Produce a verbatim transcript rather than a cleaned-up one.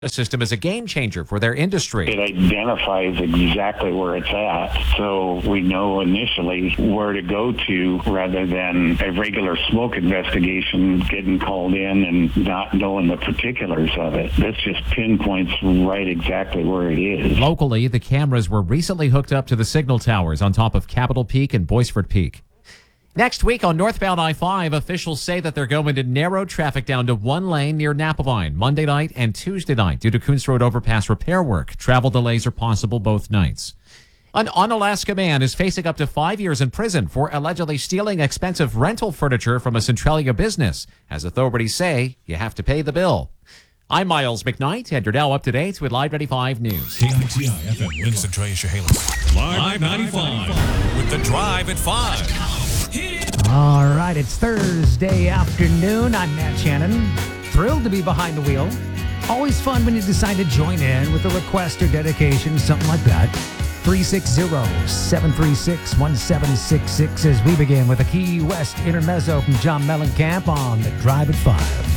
system is a game changer for their industry. It identifies exactly where it's at, so we know initially where to go to rather than a regular smoke investigation getting called in and not knowing the particulars of it. This just pinpoints right exactly where it is. Locally, the cameras were recently hooked up to the signal towers on top of Capitol Peak and Boisfort Peak. Next week on northbound I five, officials say that they're going to narrow traffic down to one lane near Napavine Monday night and Tuesday night due to Coons Road overpass repair work. Travel delays are possible both nights. An Unalaska man is facing up to five years in prison for allegedly stealing expensive rental furniture from a Centralia business. As authorities say, you have to pay the bill. I'm Miles McKnight, and you're now up to date with Live ninety-five News. K I T I F M in Centralia Chehalis. Live ninety-five with the Drive at five. All right, it's Thursday afternoon. I'm Matt Shannon. Thrilled to be behind the wheel. Always fun when you decide to join in with a request or dedication, something like that. three six zero, seven three six, one seven six six as we begin with a Key West intermezzo from John Mellencamp on the Drive at five.